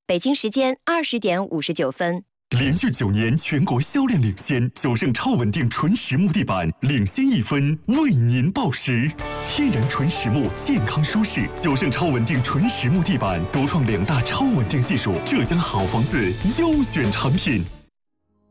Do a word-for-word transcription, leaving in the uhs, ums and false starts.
北京时间二十点五十九分。 连续九年全国销量领先，九盛超稳定纯实木地板领先一分，为您报时。天然纯实木，健康舒适。九盛超稳定纯实木地板独创两大超稳定技术，浙江好房子优选产品。